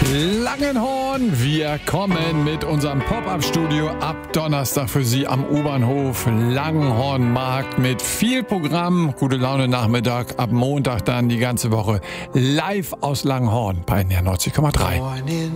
Langenhorn. Wir kommen mit unserem Pop-Up-Studio ab Donnerstag für Sie am U-Bahnhof Langenhornmarkt mit viel Programm. Gute Laune Nachmittag, ab Montag dann die ganze Woche live aus Langenhorn bei NDR 90,3.